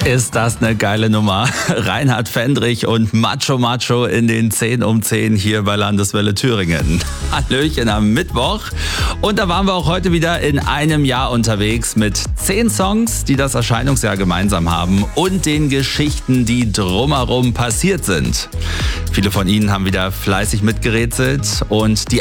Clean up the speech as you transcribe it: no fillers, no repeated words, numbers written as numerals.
Ist das eine geile Nummer? Reinhard Fendrich und Macho Macho in den 10 um 10 hier bei Landeswelle Thüringen. Hallöchen am Mittwoch. Und da waren wir auch heute wieder in einem Jahr unterwegs mit 10 Songs, die das Erscheinungsjahr gemeinsam haben und den Geschichten, die drumherum passiert sind. Viele von Ihnen haben wieder fleißig mitgerätselt und die